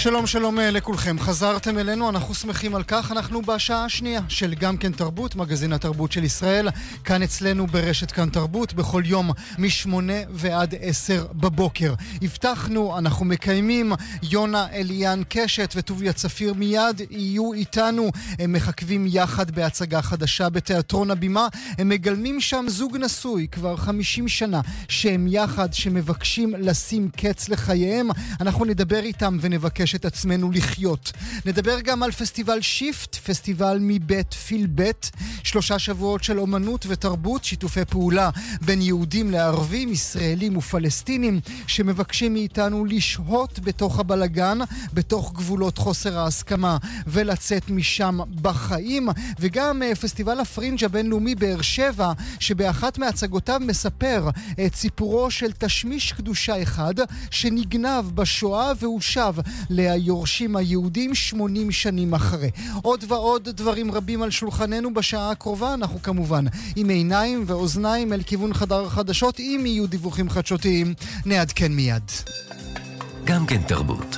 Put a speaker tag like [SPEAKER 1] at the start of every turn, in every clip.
[SPEAKER 1] שלום שלום לכולכם, חזרתם אלינו, אנחנו שמחים על כך. אנחנו בשעה השנייה של גם כן תרבות, מגזין התרבות של ישראל, כאן אצלנו ברשת כאן תרבות, בכל יום מ8 ועד 10 בבוקר. הבטחנו, אנחנו מקיימים, יונה אליאן קשת וטוביה צפיר מיד יהיו איתנו, הם מחכבים יחד בהצגה חדשה בתיאטרון הבימה, הם מגלמים שם זוג נשוי כבר 50 שנה שהם יחד, שמבקשים לשים קץ לחייהם. אנחנו נדבר איתם ונבקש את עצמנו לחיות. נדבר גם על פסטיבל שיפט, פסטיבל מבית פיל בית, 3 שבועות של אומנות ותרבות, שיתופי פעולה בין יהודים לערבים, ישראלים ופלסטינים, שמבקשים מאיתנו לשהות בתוך הבלגן, בתוך גבולות חוסר ההסכמה, ולצאת משם בחיים. וגם פסטיבל הפרינג' הבינלאומי באר שבע, שבאחת מהצגותיו מספר את סיפורו של תשמיש קדושה אחד, שנגנב בשואה והושב ליורשים היהודים 80 שנים אחרי. עוד ועוד דברים רבים על שולחננו בשעה הקרובה. אנחנו כמובן עם עיניים ואוזניים אל כיוון חדר החדשות. אם יהיו דיווחים חדשותיים, נעדכן מיד.
[SPEAKER 2] גם כן תרבות.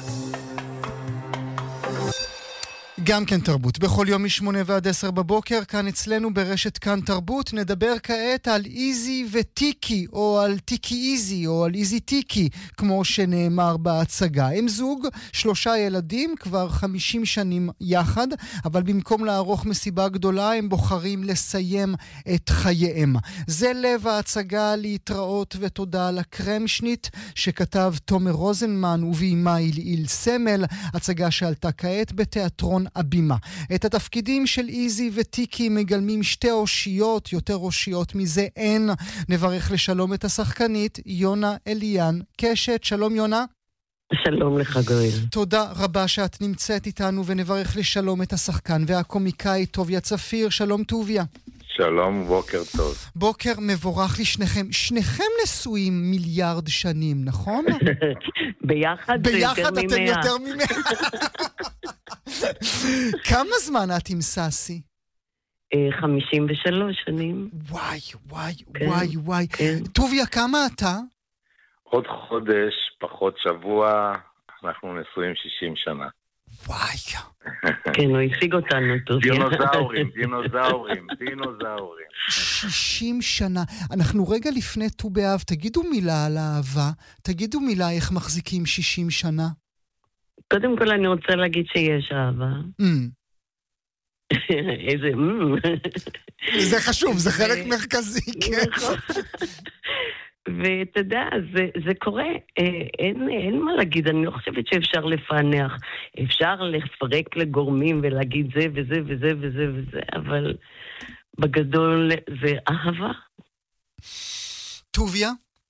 [SPEAKER 1] גם כן תרבות, בכל יום מ8 ועד 10 בבוקר, כאן אצלנו ברשת כאן תרבות. נדבר כעת על איזי וטיקי, או על טיקי איזי, או על איזי טיקי, כמו שנאמר בהצגה. הם זוג, 3 ילדים, כבר 50 שנים יחד, אבל במקום לערוך מסיבה גדולה, הם בוחרים לסיים את חייהם. זה לב ההצגה, להתראות ותודה לקרמשנית, שכתב תומר רוזנמן ובימאי ליל סמל, הצגה שעלתה כעת בתיאטרון הבימה. את התפקידים של איזי וטיקי מגלמים 2 אושיות, יותר אושיות מזה אין. נברך לשלום את השחקנית יונה אליאן קשת. שלום יונה.
[SPEAKER 3] שלום לך גואל.
[SPEAKER 1] תודה רבה שאת נמצאת איתנו, ונברך לשלום את השחקן והקומיקאי טוביה צפיר. שלום טוביה.
[SPEAKER 4] שלום, בוקר טוב.
[SPEAKER 1] בוקר מבורך לשניכם. שניכם נשואים 1 מיליארד שנים, נכון?
[SPEAKER 3] ביחד
[SPEAKER 1] אתם יותר ממאה. כמה זמן את עם סאסי?
[SPEAKER 3] 53 שנים.
[SPEAKER 1] וואי, וואי,
[SPEAKER 3] כן,
[SPEAKER 1] וואי, וואי.
[SPEAKER 3] כן.
[SPEAKER 1] טוביה, כמה אתה?
[SPEAKER 4] עוד חודש, פחות שבוע, אנחנו נשואים 60 שנה.
[SPEAKER 1] וואי.
[SPEAKER 3] כן, הוא השיג אותנו, טוביה.
[SPEAKER 4] דינוזאורים.
[SPEAKER 1] 60 שנה. אנחנו רגע לפני ט"ו באב, תגידו מילה על האהבה, תגידו מילה איך מחזיקים 60 שנה.
[SPEAKER 3] קודם כל אני רוצה להגיד שיש אהבה. איזה
[SPEAKER 1] זה חשוב, זה חלק מרכזי, כן.
[SPEAKER 3] ואתה יודע, זה קורה, אין מה להגיד, אני לא חושבת שאפשר לפענח, אפשר לפרק לגורמים ולהגיד זה וזה וזה וזה וזה, אבל בגדול זה אהבה.
[SPEAKER 1] טוביה?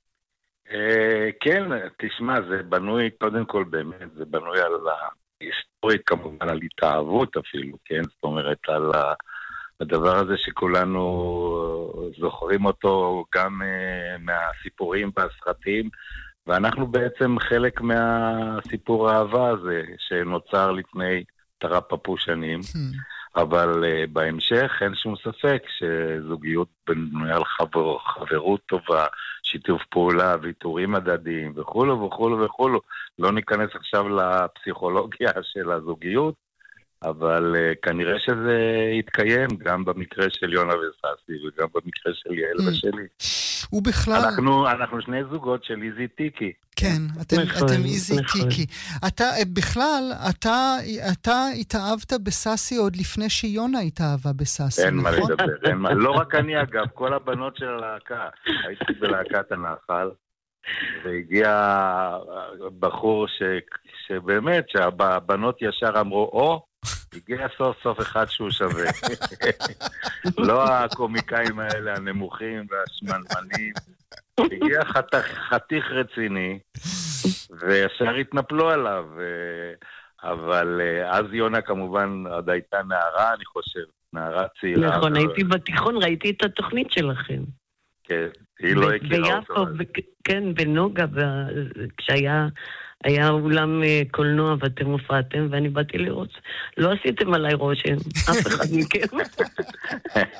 [SPEAKER 4] כן, תשמע, זה בנוי, קודם כל באמת, זה בנוי על ההיסטורית, כמובן על התאהבות אפילו, כן? זאת אומרת, על הדבר הזה שכולנו זוכרים אותו גם מהסיפורים והסרטים, ואנחנו בעצם חלק מהסיפור האהבה הזה שנוצר לפני תרפפו שנים, אבל בהמשך אין שום ספק שזוגיות בנויה על חברות טובה, שיתוף פעולה, ויתורים הדדיים וכולו וכולו וכולו. לא ניכנס עכשיו לפסיכולוגיה של הזוגיות, אבל כנראה שזה יתקיים גם במקרה של יונה וסאסי וגם במקרה של יעל ושלי.
[SPEAKER 1] ובכלל...
[SPEAKER 4] אנחנו 2 זוגות של איזי טיקי.
[SPEAKER 1] כן, אתם איזי טיקי. בכלל, אתה התאהבת בסאסי עוד לפני שיונה התאהבה בסאסי, נכון?
[SPEAKER 4] אין מה לדבר, אין מה. לא רק אני אגב, כל הבנות של הלהקה. הייתי בלהקת הנחל, והגיע בחור שבאמת, שהבנות ישר אמרו, הגיע סוף סוף אחד שהוא שווה. לא הקומיקאים האלה, הנמוכים והשמנמנים. הגיע חתיך רציני, וישר התנפלו עליו. אבל אז יונה כמובן עוד הייתה נערה, אני חושב, נערה צעירה.
[SPEAKER 3] נכון, הייתי בתיכון, ראיתי את התוכנית שלכם.
[SPEAKER 4] כן, היא לא הכירה אותו.
[SPEAKER 3] כן, בנוגה, כשהיה אולם קולנוע ואתם הופעתם, ואני באתי לראות. לא עשיתם עליי רושם, אף אחד מכם.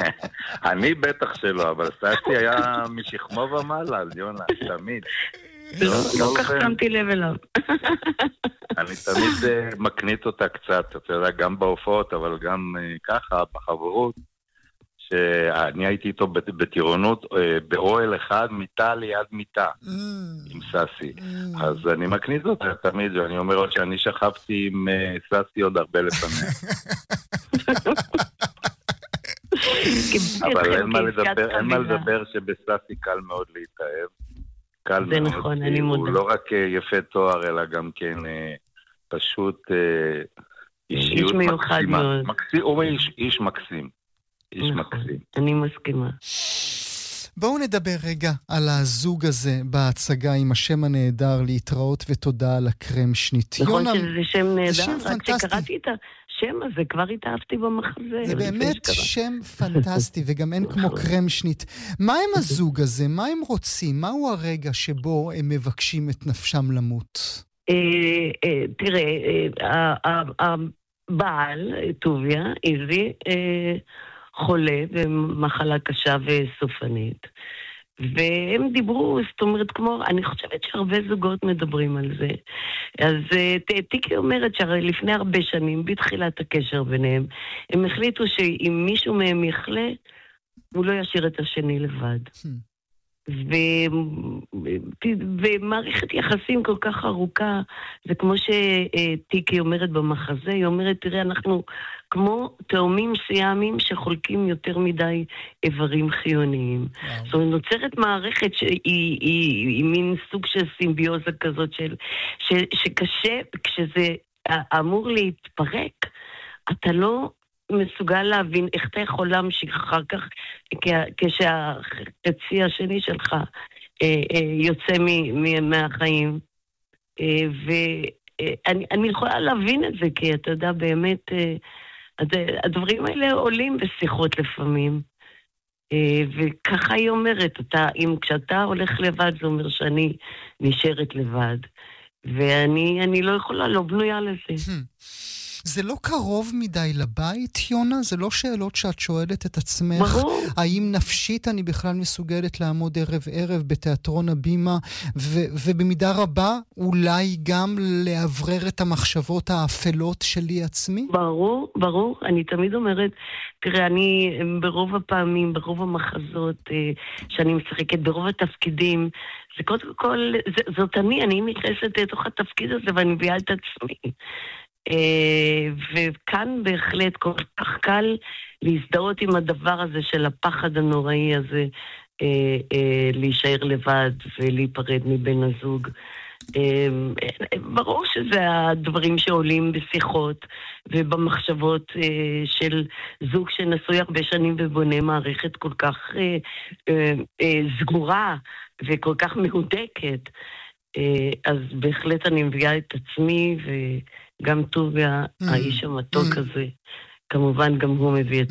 [SPEAKER 4] אני בטח שלא, אבל סאסי היה משכמו ומעלה, יונה, תמיד.
[SPEAKER 3] לא כך שמתי לב אליו.
[SPEAKER 4] אני תמיד מקנית אותה קצת, אתה יודע, גם בהופעות, אבל גם ככה, בחברות, שאני הייתי איתו בטירונות, באוהל אחד, מיטה ליד מיטה, עם ססי. אז אני מקנית אותה תמיד, ואני אומר עוד שאני שכבתי עם ססי עוד הרבה לפניה. אבל אין מה לדבר שבססי קל מאוד להתאהב. קל
[SPEAKER 3] זה
[SPEAKER 4] מאוד.
[SPEAKER 3] נכון, אני מודה.
[SPEAKER 4] הוא לא רק יפה תואר, אלא גם כן פשוט אישיות
[SPEAKER 3] מיוחד מאוד.
[SPEAKER 4] הוא איש מקסים. איש מקסים.
[SPEAKER 3] אני מסכימה.
[SPEAKER 1] בואו נדבר רגע על הזוג הזה בהצגה עם השם הנהדר להתראות ותודה על הקרם שנית.
[SPEAKER 3] נכון שזה שם נהדר,
[SPEAKER 1] זה שם
[SPEAKER 3] רק
[SPEAKER 1] פנטסטי.
[SPEAKER 3] שקראתי את השם הזה, כבר התאהבתי במחזה.
[SPEAKER 1] זה באמת שם פנטסטי, וגם אין כמו קרם שנית. מה הם הזוג הזה? מה הם רוצים? מהו הרגע שבו הם מבקשים את נפשם למות?
[SPEAKER 3] תראה, הבעל, טוביה, איזי, חולה במחלה קשה וסופנית. והם דיברו, זאת אומרת, כמו, אני חושבת שהרבה זוגות מדברים על זה. אז טיקי אומרת שלפני הרבה שנים, בתחילת הקשר ביניהם, הם החליטו שאם מישהו מהם יחלה, הוא לא ישאיר את השני לבד. ומערכת יחסים כל כך ארוכה, זה כמו שטיקי אומרת במחזה, היא אומרת, תראה, אנחנו כמו תאומים סיאמים שחולקים יותר מדי איברים חיוניים. זאת אומרת, נוצרת מערכת שהיא מין סוג של סימביוזה כזאת, שקשה, כשזה אמור להתפרק, אתה לא מסוגל להבין איך אתה יכול להמשיך אחר כך, כשהחצי השני שלך יוצא מהחיים. ואני יכולה להבין את זה, כי אתה יודע, באמת, הדברים האלה עולים בשיחות לפעמים. וככה היא אומרת, כשאתה הולך לבד, זה אומר שאני נשארת לבד. ואני לא יכולה, לא בנויה לזה.
[SPEAKER 1] זה לא קרוב מדי לבית, יונה? זה לא שאלות שאת שואלת את עצמך?
[SPEAKER 3] ברור.
[SPEAKER 1] האם נפשית אני בכלל מסוגלת לעמוד ערב בתיאטרון הבימה, ובמידה רבה אולי גם לעברר את המחשבות האפלות שלי עצמי?
[SPEAKER 3] ברור, ברור. אני תמיד אומרת, תראה, אני ברוב הפעמים, ברוב המחזות שאני משחקת, ברוב התפקידים, זה קודם כל, זאת אני נכנסת לתוך התפקיד הזה ואני מביאה את עצמי. וכאן בהחלט כל כך קל להזדהות עם הדבר הזה של הפחד הנוראי הזה, להישאר לבד ולהיפרד מבן הזוג. ברור שזה הדברים שעולים בשיחות ובמחשבות של זוג שנשוי הרבה שנים ובונה מערכת כל כך סגורה וכל כך מהודקת. אז בהחלט אני מביאה את עצמי, וגם טוביה, האיש המתוק הזה, כמובן גם הוא מביא את